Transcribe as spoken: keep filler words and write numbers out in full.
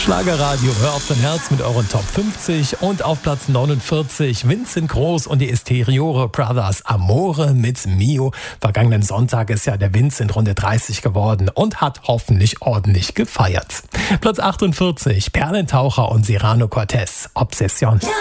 Schlagerradio, hör auf dein Herz mit euren Top fünfzig und auf Platz neunundvierzig Vincent Groß und die Esteriore Brothers Amore mit Mio. Vergangenen Sonntag ist ja der Vincent Runde dreißig geworden und hat hoffentlich ordentlich gefeiert. Platz achtundvierzig Perlentaucher und Cyrano Cortez, Obsession.